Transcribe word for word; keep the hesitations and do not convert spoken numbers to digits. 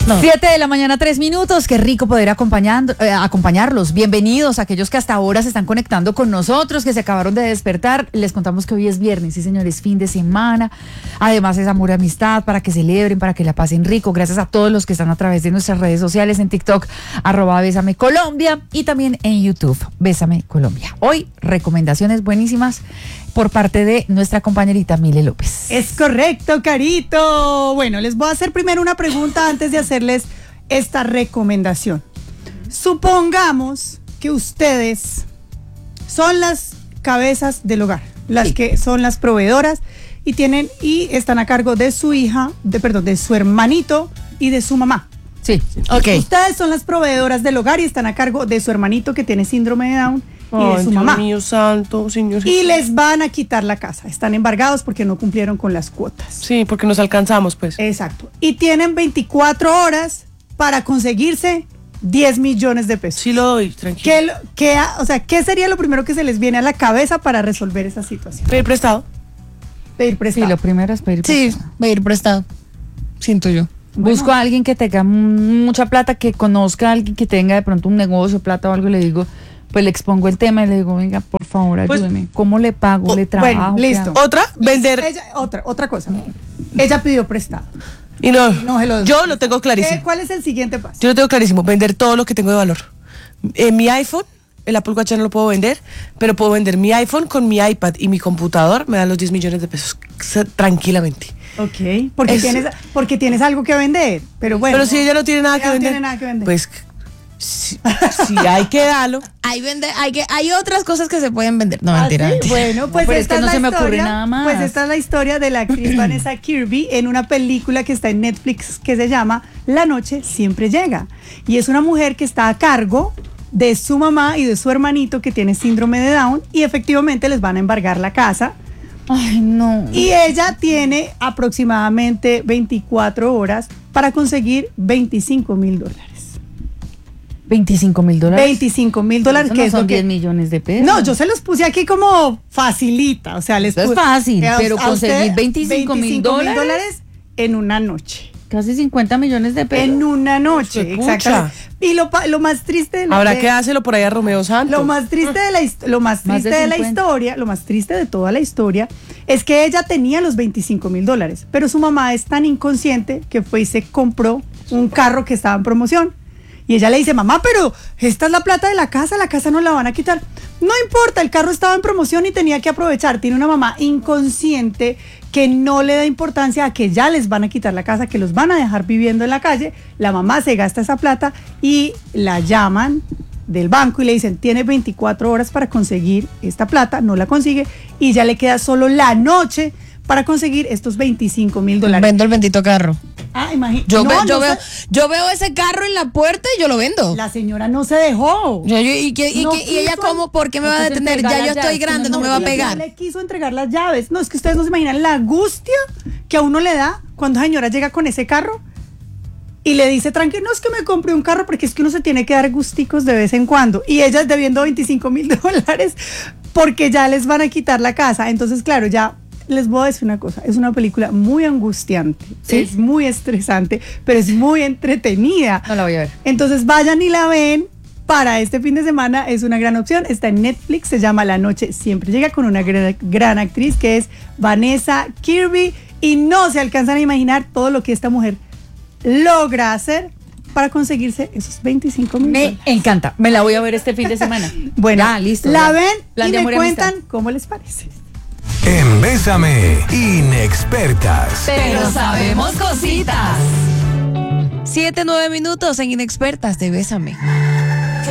No. Siete de la mañana, tres minutos. Qué rico poder acompañando, eh, acompañarlos. Bienvenidos a aquellos que hasta ahora se están conectando con nosotros, que se acabaron de despertar. Les contamos que hoy es viernes, sí señores, fin de semana. Además es amor y amistad para que celebren, para que la pasen rico. Gracias a todos los que están a través de nuestras redes sociales en TikTok, arroba Bésame Colombia, y también en YouTube, Bésame Colombia. Hoy, recomendaciones buenísimas por parte de nuestra compañerita Mile López. Es correcto, Carito. Bueno, les voy a hacer primero una pregunta antes de hacerles esta recomendación. Supongamos que ustedes son las cabezas del hogar, las Sí. que son las proveedoras y tienen y están a cargo de su hija, de perdón, de su hermanito y de su mamá. Sí, Ok. Ustedes son las proveedoras del hogar y están a cargo de su hermanito que tiene síndrome de Down y de Ay, su Dios mamá. mío santo, señor. Y les van a quitar la casa. Están embargados porque no cumplieron con las cuotas. Sí, porque nos alcanzamos, pues. Exacto. Y tienen veinticuatro horas para conseguirse diez millones de pesos. Sí lo doy, tranquilo. ¿Qué, lo- qué ha- o sea, ¿qué sería lo primero que se les viene a la cabeza para resolver esa situación? Pedir prestado. Pedir sí, prestado. lo primero es pedir Sí, prestado. pedir prestado. Siento yo. Busco a alguien que tenga mm, mucha plata, que conozca a alguien que tenga de pronto un negocio, plata o algo, y le digo, pues le expongo el tema y le digo, venga, por favor, Pues, ayúdeme. ¿Cómo le pago? oh, ¿Le trabajo? bueno, ¿Qué listo. hago? Otra, vender. Ella- otra, otra cosa. Ella pidió prestado. Y no, No se lo- yo lo tengo ¿Qué- clarísimo. ¿Cuál es el siguiente paso? Yo lo tengo clarísimo, vender todo lo que tengo de valor. En mi iPhone, el Apple Watch ya no lo puedo vender, pero puedo vender mi iPhone con mi iPad y mi computador, me dan los diez millones de pesos s- tranquilamente. Ok. Porque Eso. tienes, porque tienes algo que vender. Pero bueno. pero si ella no tiene nada ella que no vender, tiene nada que vender. pues si, si hay que darlo. Hay, vende, hay, que, hay otras cosas que se pueden vender. No, ¿Ah, mentira. sí? mentira. Bueno, pues pero es esta que no la se me ocurre historia- nada más. Pues esta es la historia de la actriz Vanessa Kirby en una película que está en Netflix que se llama La noche siempre llega. Y es una mujer que está a cargo de su mamá y de su hermanito que tiene síndrome de Down y efectivamente les van a embargar la casa. Ay, no. Y ella tiene aproximadamente veinticuatro horas para conseguir veinticinco mil dólares. veinticinco mil dólares. veinticinco mil dólares, Eso que no es lo son que... diez millones de pesos. No, yo se los puse aquí como facilita, o sea, les Eso es pu- fácil, a- pero a conseguir usted veinticinco mil dólares en una noche. Casi cincuenta millones de pesos. En una noche, Juepucha. exactamente. Y lo, pa- lo más triste de la Habrá de- que dárselo por ahí a Romeo Santos. lo más triste de la his- lo más Más de triste de la cincuenta. historia, lo más triste de toda la historia es que ella tenía los veinticinco mil dólares, pero su mamá es tan inconsciente que fue y se compró un carro que estaba en promoción. Y ella le dice, mamá, pero esta es la plata de la casa, la casa no la van a quitar. No importa, el carro estaba en promoción y tenía que aprovechar. Tiene una mamá inconsciente que no le da importancia a que ya les van a quitar la casa, que los van a dejar viviendo en la calle. La mamá se gasta esa plata y la llaman del banco y le dicen, tiene veinticuatro horas para conseguir esta plata, no la consigue y ya le queda solo la noche para conseguir estos veinticinco mil dólares. Vendo el bendito carro. Ah, imagínate. Yo, No, ve- yo, no veo, se- yo veo ese carro en la puerta y yo lo vendo. La señora no se dejó. Yo- yo- y, que- y No que- y ella quiso. cómo, ¿por qué me No va a quiso detener? entregar Ya yo las estoy llaves, grande, no, no me no, va a no, pegar. Le quiso entregar las llaves. No, es que ustedes no se imaginan la angustia que a uno le da cuando la señora llega con ese carro y le dice, tranquilo, no es que me compré un carro porque es que uno se tiene que dar gusticos de vez en cuando. Y ella es debiendo veinticinco mil dólares porque ya les van a quitar la casa. Entonces, claro, ya les voy a decir una cosa. Es una película muy angustiante. ¿Sí? Es muy estresante, pero es muy entretenida. No la voy a ver. Entonces vayan y la ven para este fin de semana, es una gran opción, está en Netflix, se llama La noche siempre llega, con una gran, gran actriz que es Vanessa Kirby y no se alcanzan a imaginar todo lo que esta mujer logra hacer para conseguirse esos veinticinco mil Me dólares. encanta. Me la voy a ver este fin de semana. Bueno, ya, listo. la ya. ven Plan y de me amor y cuentan amistad. cómo les parece. En Bésame, inexpertas. Pero sabemos cositas. Siete, nueve minutos en Inexpertas de Bésame.